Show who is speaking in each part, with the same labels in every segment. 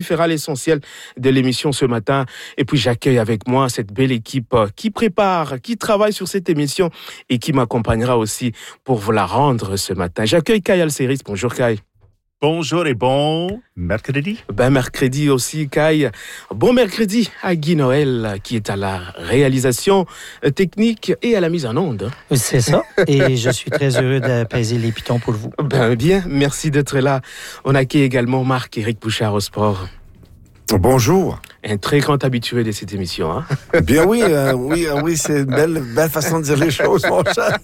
Speaker 1: fera l'essentiel de l'émission ce matin. Et puis j'accueille avec moi cette belle équipe qui prépare, qui travaille sur cette émission et qui m'accompagnera aussi pour vous la rendre ce matin. J'accueille Kai Alceris. Bonjour Kai.
Speaker 2: Bonjour et bon mercredi.
Speaker 1: Mercredi aussi, Kai. Bon mercredi à Guy Noël qui est à la réalisation technique et à la mise en onde.
Speaker 3: C'est ça. Et je suis très heureux d'apaiser les pitons pour vous.
Speaker 1: Bien, merci d'être là. On accueille également Marc-Éric Bouchard au sport.
Speaker 4: Bonjour.
Speaker 1: Un très grand habitué de cette émission. Hein?
Speaker 4: Bien oui, c'est une belle façon de dire les choses, mon cher.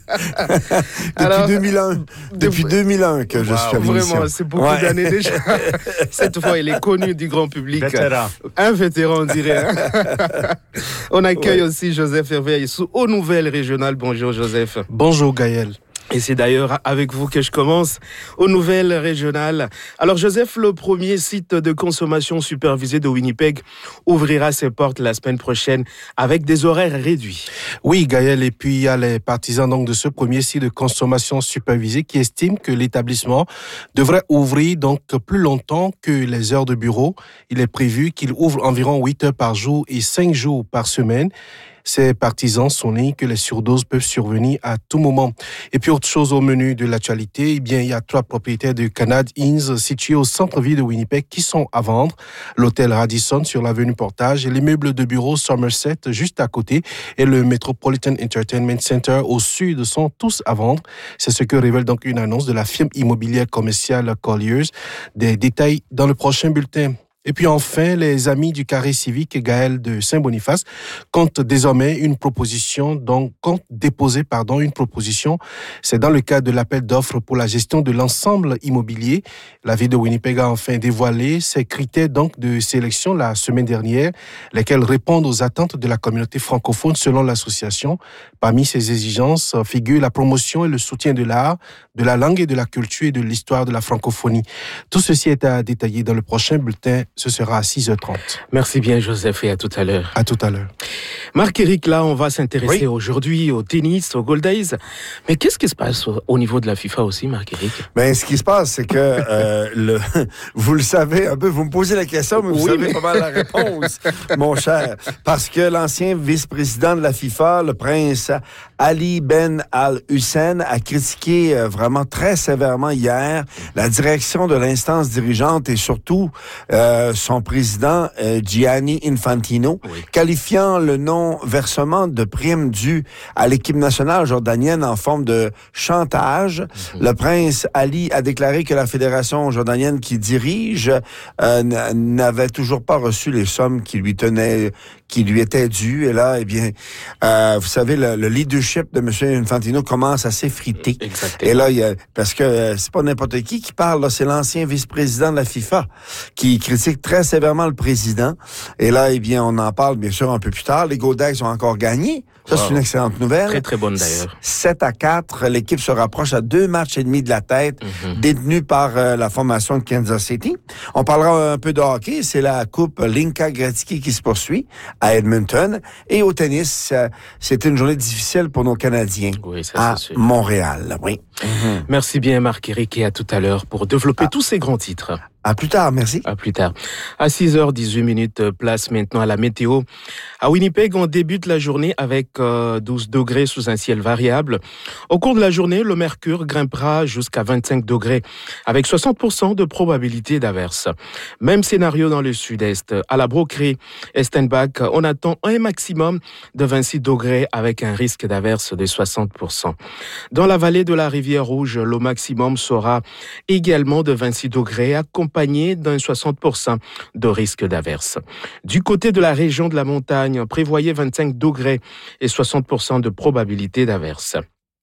Speaker 4: Depuis 2001 que je suis à l'émission.
Speaker 1: Vraiment, c'est beaucoup d'années déjà. Cette fois, il est connu du grand public.
Speaker 2: Vétéran.
Speaker 1: Un vétéran, on dirait. On accueille aussi Joseph Hervé aux Nouvelles Régionales. Bonjour Joseph.
Speaker 5: Bonjour Gaël.
Speaker 1: Et c'est d'ailleurs avec vous que je commence aux Nouvelles Régionales. Alors Joseph, le premier site de consommation supervisée de Winnipeg ouvrira ses portes la semaine prochaine avec des horaires réduits.
Speaker 5: Oui Gaël, et puis il y a les partisans donc de ce premier site de consommation supervisée qui estiment que l'établissement devrait ouvrir donc plus longtemps que les heures de bureau. Il est prévu qu'il ouvre environ 8 heures par jour et 5 jours par semaine. Ces partisans soulignent que les surdoses peuvent survenir à tout moment. Et puis autre chose au menu de l'actualité, il y a 3 propriétaires de Canad Inns situés au centre-ville de Winnipeg qui sont à vendre. L'hôtel Radisson sur l'avenue Portage et l'immeuble de bureau Somerset juste à côté et le Metropolitan Entertainment Center au sud sont tous à vendre. C'est ce que révèle donc une annonce de la firme immobilière commerciale Colliers. Des détails dans le prochain bulletin. Et puis enfin, les amis du carré civique Gaël de Saint-Boniface comptent désormais une proposition. C'est dans le cadre de l'appel d'offres pour la gestion de l'ensemble immobilier. La ville de Winnipeg a enfin dévoilé ses critères donc de sélection la semaine dernière, lesquels répondent aux attentes de la communauté francophone selon l'association. Parmi ces exigences figurent la promotion et le soutien de l'art, de la langue et de la culture et de l'histoire de la francophonie. Tout ceci est à détailler dans le prochain bulletin. Ce sera à 6h30.
Speaker 1: Merci bien, Joseph, et à tout à l'heure.
Speaker 5: À tout à l'heure.
Speaker 1: Marc-Éric, là, on va s'intéresser aujourd'hui au tennis, aux Gold Days. Mais qu'est-ce qui se passe au niveau de la FIFA aussi, Marc-Éric?
Speaker 4: Ce qui se passe, c'est que vous le savez un peu, vous me posez la question, mais vous savez pas mal la réponse, mon cher. Parce que l'ancien vice-président de la FIFA, le prince Ali Ben Al-Hussein, a critiqué vraiment très sévèrement hier la direction de l'instance dirigeante et surtout son président Gianni Infantino, qualifiant le non-versement de primes dues à l'équipe nationale jordanienne en forme de chantage. Le prince Ali a déclaré que la fédération jordanienne qu'il dirige n'avait toujours pas reçu les sommes qui lui étaient dues. Et là, vous savez, le leadership de M. Infantino commence à s'effriter.
Speaker 1: Exactement.
Speaker 4: Et là, parce que c'est pas n'importe qui parle, là, c'est l'ancien vice-président de la FIFA qui critique très sévèrement le président. Et là, on en parle bien sûr un peu plus tard. Les Gold Days ont encore gagné. Ça, c'est une excellente nouvelle.
Speaker 1: Très, très bonne d'ailleurs.
Speaker 4: 7-4, l'équipe se rapproche à 2 matchs et demi de la tête, détenue par la formation de Kansas City. On parlera un peu de hockey. C'est la coupe Linka Gretzky qui se poursuit à Edmonton. Et au tennis, c'était une journée difficile pour nos Canadiens à Montréal. Oui.
Speaker 1: Merci bien, Marc-Éric, et à tout à l'heure pour développer tous ces grands titres.
Speaker 4: À plus tard, merci.
Speaker 1: À plus tard. À 6h18, place maintenant à la météo. À Winnipeg, on débute la journée avec 12 degrés sous un ciel variable. Au cours de la journée, le mercure grimpera jusqu'à 25 degrés avec 60% de probabilité d'averse. Même scénario dans le sud-est. À la Broquerie Estenbach, on attend un maximum de 26 degrés avec un risque d'averse de 60%. Dans la vallée de la rivière Rouge, le maximum sera également de 26 degrés accompagné d'un 60% de risque d'averse. Du côté de la région de la montagne, prévoyez 25 degrés et 60% de probabilité d'averse.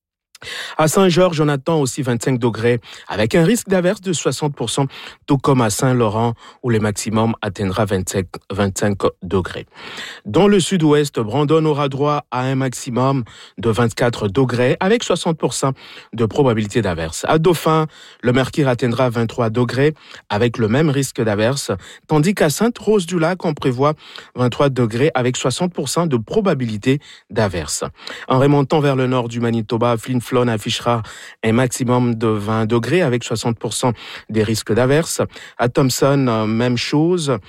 Speaker 1: À Saint-Georges, on attend aussi 25 degrés avec un risque d'averse de 60%, tout comme à Saint-Laurent où le maximum atteindra 25 degrés. Dans le sud-ouest, Brandon aura droit à un maximum de 24 degrés avec 60% de probabilité d'averse. À Dauphin, le mercure atteindra 23 degrés avec le même risque d'averse, tandis qu'à Sainte-Rose-du-Lac, on prévoit 23 degrés avec 60% de probabilité d'averse. En remontant vers le nord du Manitoba, Flin Flon affichera un maximum de 20 degrés avec 60% des risques d'averse. À Thompson, même chose.